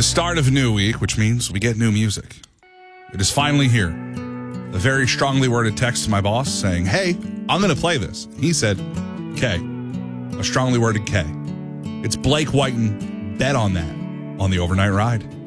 The start of a new week, which means we get new music. It is finally here. A very strongly worded text to my boss saying, hey, I'm going to play this. He said, K. A strongly worded K. It's Blake Whiten. Bet on that on the Overnight Ride.